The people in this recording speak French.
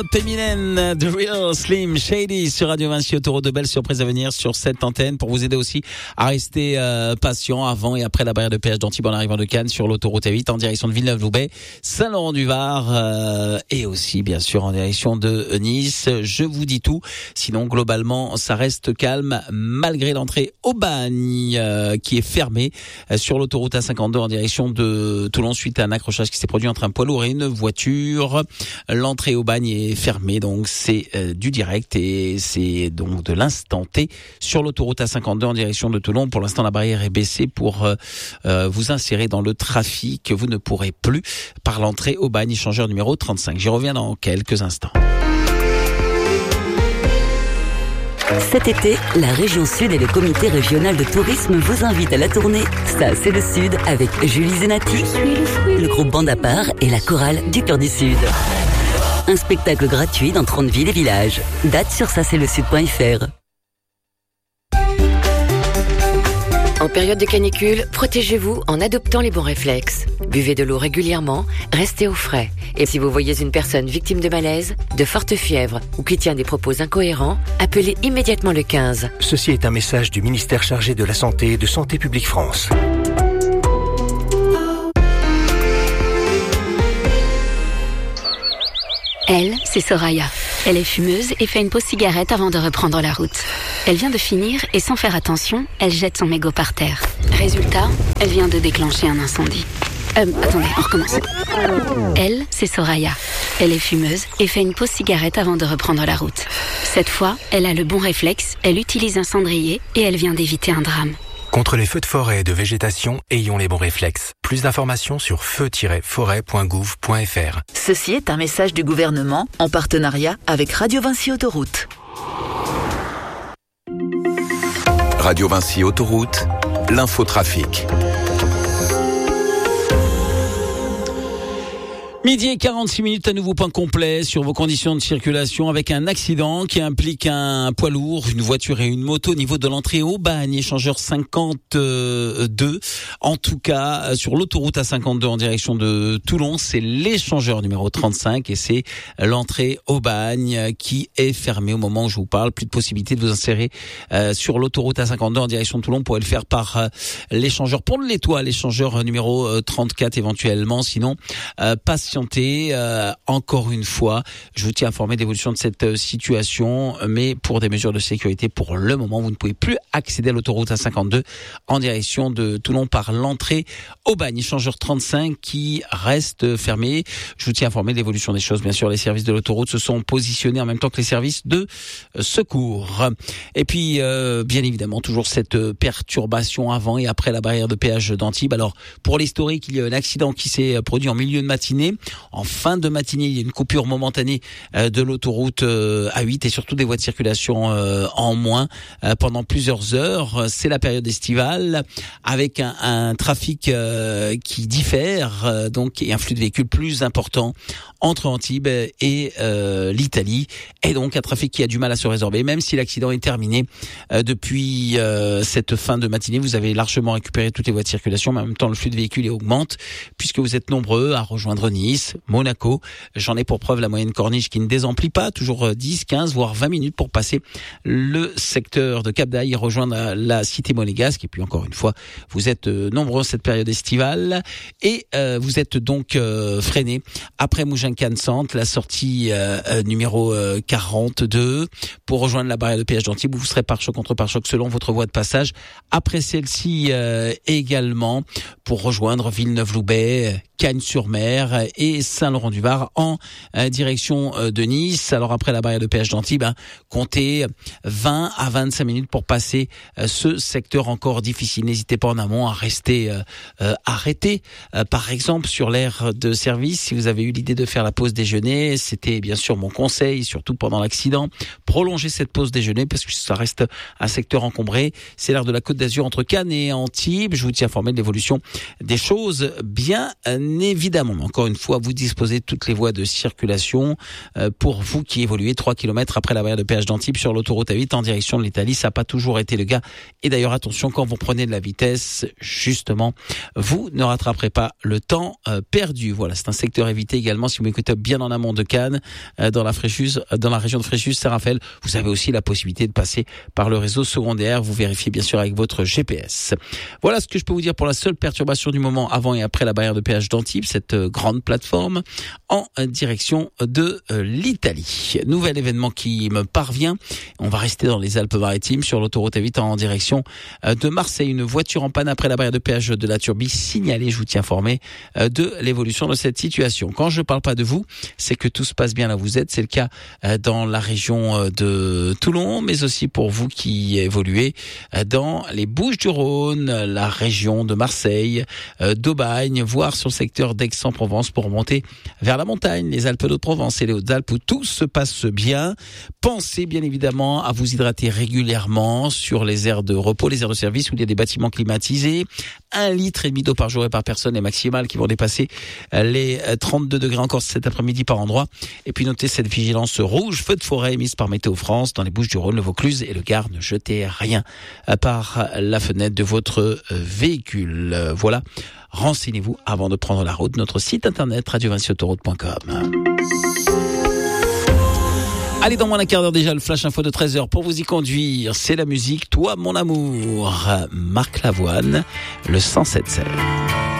Eminem, The Real Slim Shady sur Radio Vinci Autoroute. De belles surprises à venir sur cette antenne pour vous aider aussi à rester patient avant et après la barrière de péage d'Antibes en arrivant de Cannes sur l'autoroute A8 en direction de Villeneuve-Loubet, Saint-Laurent-du-Var et aussi bien sûr en direction de Nice. Je vous dis tout. Sinon globalement ça reste calme malgré l'entrée au Bagne qui est fermée sur l'autoroute A52 en direction de Toulon suite à un accrochage qui s'est produit entre un poids lourd et une voiture. L'entrée au Bagne est fermé, donc c'est du direct et c'est donc de l'instant T sur l'autoroute A52 en direction de Toulon. Pour l'instant, la barrière est baissée pour vous insérer dans le trafic. Vous ne pourrez plus par l'entrée au Bagne, échangeur numéro 35. J'y reviens dans quelques instants. Cet été, la région Sud et le comité régional de tourisme vous invitent à la tournée Ça c'est le Sud avec Julie Zenati, le groupe Bande à part et la chorale du Cœur du Sud. Un spectacle gratuit dans 30 villes et villages. Date sur ça-c'est-le-sud.fr. En période de canicule, protégez-vous en adoptant les bons réflexes. Buvez de l'eau régulièrement, restez au frais. Et si vous voyez une personne victime de malaise, de forte fièvre ou qui tient des propos incohérents, appelez immédiatement le 15. Ceci est un message du ministère chargé de la Santé et de Santé publique France. Elle, c'est Soraya. Elle est fumeuse et fait une pause cigarette avant de reprendre la route. Elle vient de finir et sans faire attention, elle jette son mégot par terre. Résultat, elle vient de déclencher un incendie. Attendez, on recommence. Elle, c'est Soraya. Elle est fumeuse et fait une pause cigarette avant de reprendre la route. Cette fois, elle a le bon réflexe, elle utilise un cendrier et elle vient d'éviter un drame. Contre les feux de forêt et de végétation, ayons les bons réflexes. Plus d'informations sur feu-forêt.gouv.fr. Ceci est un message du gouvernement en partenariat avec Radio Vinci Autoroute. Radio Vinci Autoroute, l'infotrafic. Midi et 46 minutes, à nouveau point complet sur vos conditions de circulation avec un accident qui implique un poids lourd, une voiture et une moto au niveau de l'entrée au Bagne, échangeur 52. En tout cas, sur l'autoroute A52 en direction de Toulon, c'est l'échangeur numéro 35 et c'est l'entrée au Bagne qui est fermée au moment où je vous parle. Plus de possibilité de vous insérer sur l'autoroute A52 en direction de Toulon. Vous pourrez le faire par l'échangeur Pont de l'Étoile, l'échangeur numéro 34 éventuellement. Sinon, patientez. Encore une fois, je vous tiens informé de l'évolution de cette situation, mais pour des mesures de sécurité, pour le moment, vous ne pouvez plus accéder à l'autoroute A52 en direction de Toulon par l'entrée au Bagne, échangeur 35 qui reste fermé. Je vous tiens informé de l'évolution des choses. Bien sûr, les services de l'autoroute se sont positionnés en même temps que les services de secours. Et puis, bien évidemment, toujours cette perturbation avant et après la barrière de péage d'Antibes. Alors, pour l'historique, il y a un accident qui s'est produit en milieu de matinée. En fin de matinée, il y a une coupure momentanée de l'autoroute A8 et surtout des voies de circulation en moins pendant plusieurs heures. C'est la période estivale avec un trafic qui diffère donc et un flux de véhicules plus important entre Antibes et l'Italie et donc un trafic qui a du mal à se résorber. Même si l'accident est terminé depuis cette fin de matinée, vous avez largement récupéré toutes les voies de circulation, mais en même temps le flux de véhicules augmente puisque vous êtes nombreux à rejoindre Nice, Monaco. J'en ai pour preuve la moyenne corniche qui ne désemplit pas, toujours 10, 15, voire 20 minutes pour passer le secteur de Cap d'Aille et rejoindre la cité monégasque. Et puis encore une fois, vous êtes nombreux cette période estivale et vous êtes donc freinés après Mougins-Cannes Centre, la sortie numéro 42 pour rejoindre la barrière de péage d'Antibes où vous serez pare-choc contre pare-choc selon votre voie de passage. Après celle-ci également pour rejoindre Villeneuve-Loubet, Cagnes-sur-Mer et Saint-Laurent-du-Var en direction de Nice. Alors après la barrière de péage d'Antibes, comptez 20 à 25 minutes pour passer ce secteur encore difficile. N'hésitez pas en amont à rester arrêté. Par exemple, sur l'aire de service, si vous avez eu l'idée de faire la pause déjeuner, c'était bien sûr mon conseil, surtout pendant l'accident. Prolongez cette pause déjeuner parce que ça reste un secteur encombré. C'est l'aire de la Côte d'Azur entre Cannes et Antibes. Je vous tiens informé de l'évolution des choses, bien évidemment. Encore une fois, fois, vous disposez de toutes les voies de circulation. Pour vous qui évoluez 3 km après la barrière de péage d'Antibes sur l'autoroute A8 en direction de l'Italie, ça n'a pas toujours été le cas. Et d'ailleurs, attention, quand vous prenez de la vitesse, justement, vous ne rattraperez pas le temps perdu. Voilà, c'est un secteur évité également si vous m'écoutez bien en amont de Cannes, dans la région de Fréjus, Saint-Raphaël. Vous avez aussi la possibilité de passer par le réseau secondaire. Vous vérifiez bien sûr avec votre GPS. Voilà ce que je peux vous dire pour la seule perturbation du moment avant et après la barrière de péage d'Antibes, cette grande plateforme en direction de l'Italie. Nouvel événement qui me parvient. On va rester dans les Alpes-Maritimes sur l'autoroute A8 en direction de Marseille. Une voiture en panne après la barrière de péage de la Turbie signalée. Je vous tiens informé de l'évolution de cette situation. Quand je parle pas de vous, c'est que tout se passe bien là où vous êtes. C'est le cas dans la région de Toulon, mais aussi pour vous qui évoluez dans les Bouches-du-Rhône, la région de Marseille, d'Aubagne, voire sur le secteur d'Aix-en-Provence pour remonter vers la montagne, les Alpes de Provence et les Hautes-Alpes où tout se passe bien. Pensez bien évidemment à vous hydrater régulièrement sur les aires de repos, les aires de service où il y a des bâtiments climatisés. 1,5 litre d'eau par jour et par personne est maximale qui vont dépasser les 32 degrés encore cet après-midi par endroit. Et puis notez cette vigilance rouge, feu de forêt émise par Météo France dans les Bouches-du-Rhône, le Vaucluse et le Gard. Ne jetez rien par la fenêtre de votre véhicule. Voilà. Renseignez-vous avant de prendre la route. Notre site internet radio20autoroute.com. Allez, dans moins d'un quart d'heure déjà, le flash info de 13h pour vous y conduire. C'est la musique, Toi mon amour. Marc Lavoine, le 107.7.